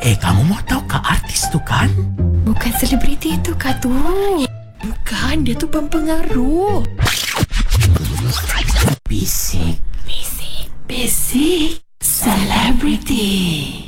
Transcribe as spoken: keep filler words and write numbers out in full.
Eh, kamu mau tahu ke artis tu kan? Bukan selebriti tu kah tu? Bukan, dia tu pempengaruh. Bisik. Bisik. Bisik. Selebriti.